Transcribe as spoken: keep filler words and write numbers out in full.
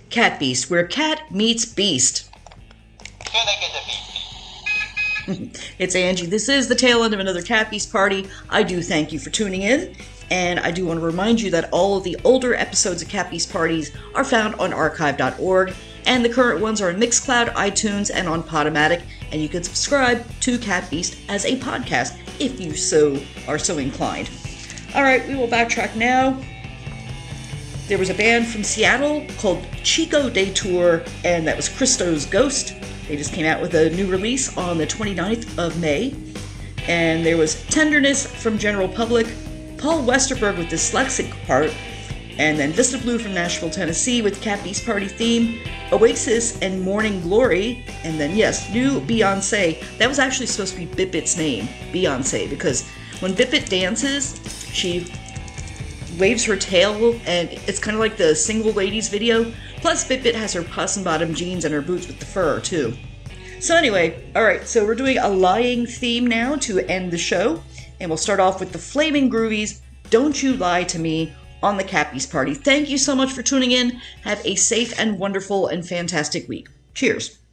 Cat Beast, where cat meets beast. Can I get a beast? It's Angie. This is the tail end of another Cat Beast party. I do thank you for tuning in, and I do want to remind you that all of the older episodes of Cat Beast parties are found on archive dot org, and the current ones are on Mixcloud, iTunes, and on Podomatic, and you can subscribe to Cat Beast as a podcast if you so are so inclined. Alright, we will backtrack now. There was a band from Seattle called Chico Detour, and that was Christo's Ghost. They just came out with a new release on the twenty-ninth of May. And there was Tenderness from General Public, Paul Westerberg with Dyslexic Part, and then Vista Blue from Nashville, Tennessee with Cat Beast Party theme, Oasis and Morning Glory, and then yes, new Beyonce. That was actually supposed to be Bip-Bit's name, Beyonce, because when Bip-Bit dances, she waves her tail, and it's kind of like the Single Ladies video. Plus, Bip-Bit has her puss and bottom jeans and her boots with the fur, too. So anyway, alright, so we're doing a lying theme now to end the show, and we'll start off with the Flaming Groovies, Don't You Lie to Me, on the Cat Beast Party. Thank you so much for tuning in. Have a safe and wonderful and fantastic week. Cheers.